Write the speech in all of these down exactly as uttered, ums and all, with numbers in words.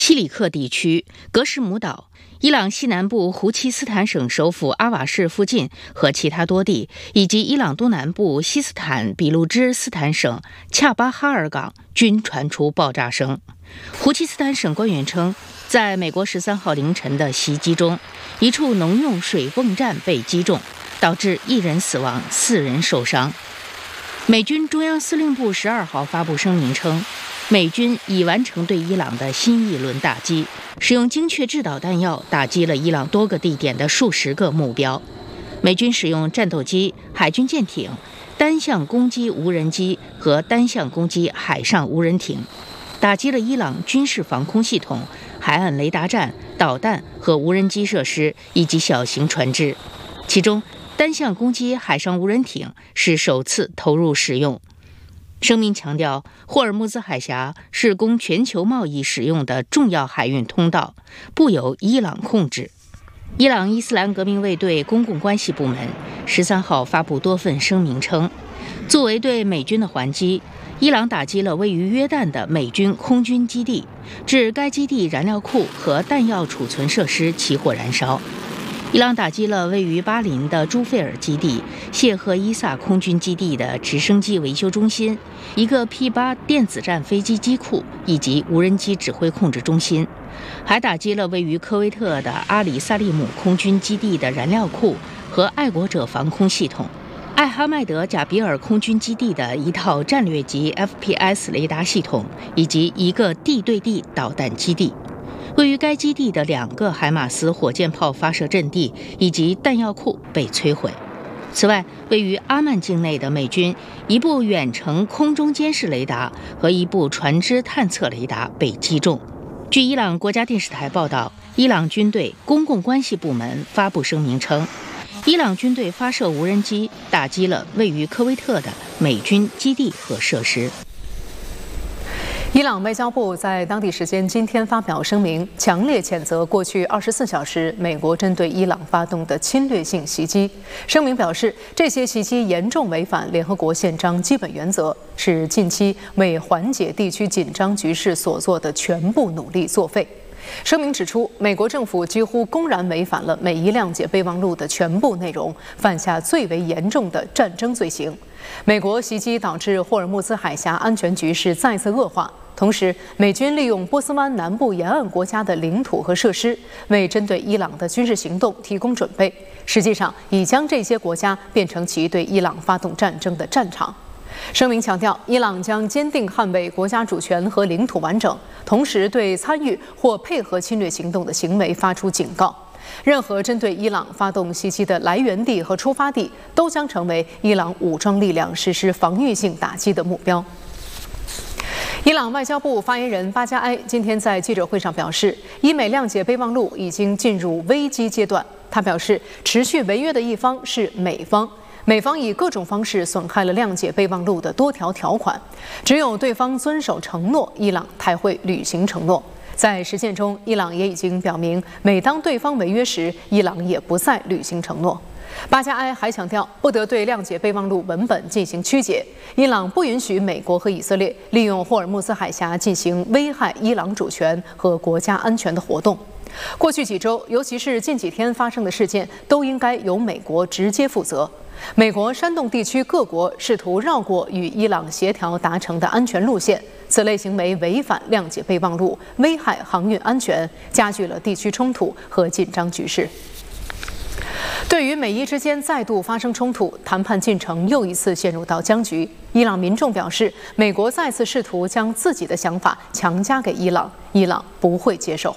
西里克地区、格什姆岛、伊朗西南部胡齐斯坦省首府阿瓦市附近和其他多地，以及伊朗东南部西斯坦比路支斯坦省恰巴哈尔港均传出爆炸声。胡齐斯坦省官员称，在美国十三号凌晨的袭击中，一处农用水泵站被击中，导致一人死亡，四人受伤。美军中央司令部十二号发布声明称，美军已完成对伊朗的新一轮打击，使用精确制导弹药打击了伊朗多个地点的数十个目标。美军使用战斗机、海军舰艇、单向攻击无人机和单向攻击海上无人艇，打击了伊朗军事防空系统、海岸雷达站、导弹和无人机设施以及小型船只。其中，单向攻击海上无人艇是首次投入使用。声明强调，霍尔木兹海峡是供全球贸易使用的重要海运通道，不由伊朗控制。伊朗伊斯兰革命卫队公共关系部门十三号发布多份声明称，作为对美军的还击，伊朗打击了位于约旦的美军空军基地，致该基地燃料库和弹药储存设施起火燃烧。伊朗打击了位于巴林的朱费尔基地、谢赫伊萨空军基地的直升机维修中心、一个 P 八 电子战飞机机库以及无人机指挥控制中心，还打击了位于科威特的阿里萨利姆空军基地的燃料库和爱国者防空系统、艾哈迈德贾比尔空军基地的一套战略级 F P S 雷达系统，以及一个地对地导弹基地。位于该基地的两个海马斯火箭炮发射阵地以及弹药库被摧毁。此外，位于阿曼境内的美军一部远程空中监视雷达和一部船只探测雷达被击中。据伊朗国家电视台报道，伊朗军队公共关系部门发布声明称，伊朗军队发射无人机打击了位于科威特的美军基地和设施。 伊朗外交部在当地时间今天发表声明，强烈谴责过去二十四小时美国针对伊朗发动的侵略性袭击。声明表示，这些袭击严重违反联合国宪章基本原则，是近期为缓解地区紧张局势所做的全部努力作废。声明指出，美国政府几乎公然违反了美伊谅解备忘录的全部内容，犯下最为严重的战争罪行。美国袭击导致霍尔木兹海峡安全局势再次恶化，同时，美军利用波斯湾南部沿岸国家的领土和设施，为针对伊朗的军事行动提供准备，实际上已将这些国家变成其对伊朗发动战争的战场。声明强调，伊朗将坚定捍卫国家主权和领土完整，同时对参与或配合侵略行动的行为发出警告。任何针对伊朗发动袭击的来源地和出发地，都将成为伊朗武装力量实施防御性打击的目标。伊朗外交部发言人巴加埃今天在记者会上表示，伊美谅解备忘录已经进入危机阶段。他表示，持续违约的一方是美方，美方以各种方式损害了谅解备忘录的多条条款，只有对方遵守承诺，伊朗才会履行承诺。在实践中，伊朗也已经表明，每当对方违约时，伊朗也不再履行承诺。巴加埃还强调，不得对谅解备忘录文本进行曲解。伊朗不允许美国和以色列利用霍尔木兹海峡进行危害伊朗主权和国家安全的活动。过去几周，尤其是近几天发生的事件，都应该由美国直接负责。美国煽动地区各国试图绕过与伊朗协调达成的安全路线，此类行为违反谅解备忘录，危害航运安全，加剧了地区冲突和紧张局势。对于美伊之间再度发生冲突，谈判进程又一次陷入到僵局。伊朗民众表示，美国再次试图将自己的想法强加给伊朗，伊朗不会接受。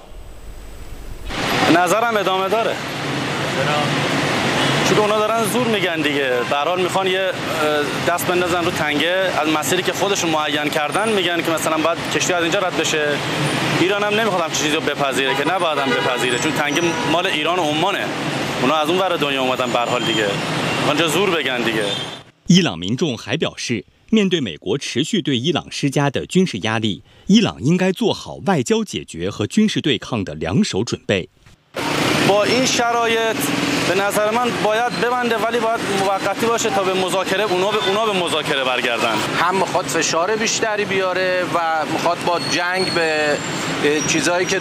نظرم ادامه داره. چون اونا دارن زور میگن دیگه. به هر حال میخوان یه دست بندازن رو تنگه از مسیری که خودشون معین کردن، میگن که مثلا باید کشتی از اینجا رد بشه. ایران هم نمیخواد همچین چیزی رو بپذیره که نباید هم بپذیره، چون تنگه مال ایران و عمانه. اونا از اون ور دنیا اومدن به هر حال دیگه. اونجا زور بگن دیگه. 伊朗民众还表示，面对美国持续对伊朗施加的军事压力，伊朗应该做好外交解决和军事对抗的两手准备。 با این شرایط به نظر من باید ببنده، ولی باید موقتی باشه تا به مذاکره اونا به اونا به مذاکره برگردن. هم میخواد فشار بیشتری بیاره و میخواد با جنگ به چیزایی که